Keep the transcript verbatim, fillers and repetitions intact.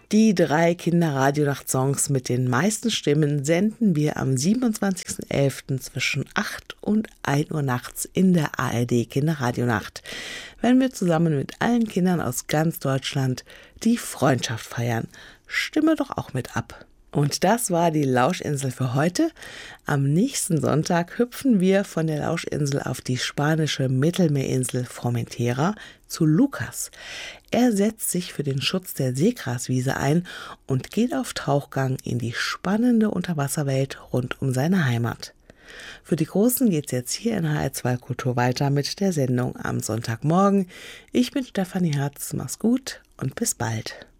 Die drei Kinderradionacht-Songs mit den meisten Stimmen senden wir am siebenundzwanzigsten elften zwischen acht und ein Uhr nachts in der A R D Kinderradionacht, wenn wir zusammen mit allen Kindern aus ganz Deutschland die Freundschaft feiern. Stimme doch auch mit ab. Und das war die Lauschinsel für heute. Am nächsten Sonntag hüpfen wir von der Lauschinsel auf die spanische Mittelmeerinsel Formentera zu Lukas. Er setzt sich für den Schutz der Seegraswiese ein und geht auf Tauchgang in die spannende Unterwasserwelt rund um seine Heimat. Für die Großen geht's jetzt hier in H R zwei Kultur weiter mit der Sendung am Sonntagmorgen. Ich bin Stefanie Herz, mach's gut und bis bald.